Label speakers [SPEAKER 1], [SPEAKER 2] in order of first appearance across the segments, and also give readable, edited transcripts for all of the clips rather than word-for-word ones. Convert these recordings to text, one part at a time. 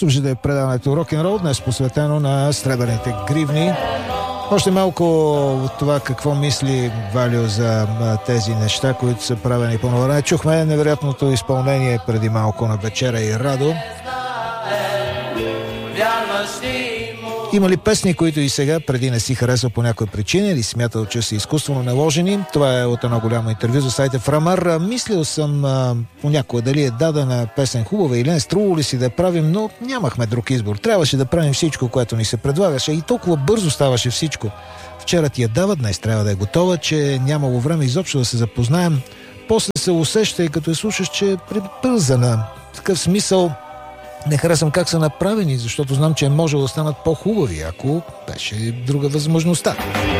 [SPEAKER 1] Слушайте предаването Рок-н-рол, днес посветено на сребърните гривни. Още малко от това какво мисли Валио за тези неща, които са правени по ново. Чухме невероятното изпълнение преди малко на Вечера и Радо. Има ли песни, които и сега преди не си харесал по някоя причина или смятал, че са изкуствено наложени? Това е от едно голямо интервю за сайта Фрамар. Мислил съм понякога дали е дадена песен хубава или не, струвало ли си да я правим, но нямахме друг избор. Трябваше да правим всичко, което ни се предлагаше и толкова бързо ставаше всичко. Вчера ти я дава, днес трябва да е готова, че нямало време изобщо да се запознаем. После се усеща и като я слушаш, че е прибързана. В такъв смисъл не харесвам как са направени, защото знам, че е можело да станат по-хубави, ако беше друга възможността.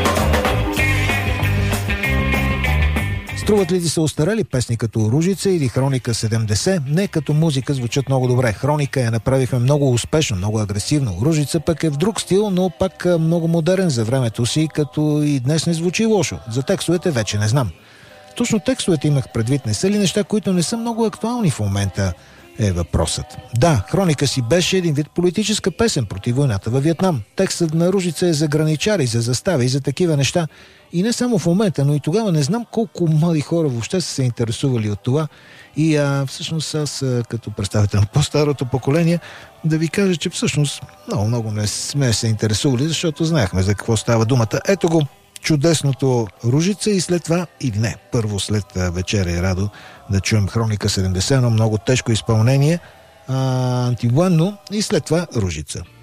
[SPEAKER 1] Струват ли ти се остарели песни като Ружица или Хроника 70? Не, като музика звучат много добре. Хроника я направихме много успешно, много агресивно. Ружица пък е в друг стил, но пак много модерен за времето си, като и днес не звучи лошо. За текстовете вече не знам. Точно текстовете имах предвид, не са ли неща, които не са много актуални в момента? Е въпросът. Да, Хроника си беше един вид политическа песен против войната във Виетнам. Текстът на Ружица е за граничари, за застави и за такива неща. И не само в момента, но и тогава не знам колко млади хора въобще са се интересували от това. И всъщност аз, като представител на по-старото поколение, да ви кажа, че всъщност много не сме се интересували, защото знаехме за какво става думата. Ето го чудесното Ружица и след това, или не, първо след Вечера и Радо, да чуем Хроника 70, но много тежко изпълнение, антивоенно, и след това Ружица.